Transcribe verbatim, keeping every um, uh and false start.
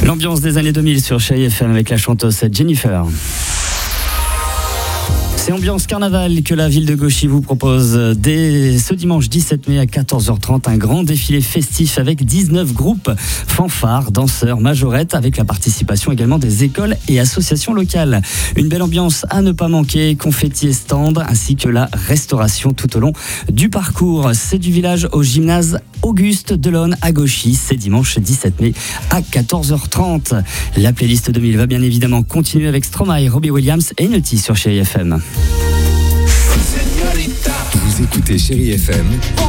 L'ambiance des années deux mille sur Chérie F M avec la chanteuse Jennifer. C'est ambiance carnaval que la ville de Gauchy vous propose dès ce dimanche dix-sept mai à quatorze heures trente. Un grand défilé festif avec dix-neuf groupes, fanfares, danseurs, majorettes, avec la participation également des écoles et associations locales. Une belle ambiance à ne pas manquer, confettis et stands, ainsi que la restauration tout au long du parcours. C'est du village au gymnase Auguste Delaune à Gauchy. C'est dimanche dix-sept mai à quatorze heures trente. La playlist deux mille va bien évidemment continuer avec Stromae, Robbie Williams et Nutty sur Chérie F M. Vous écoutez Chérie F M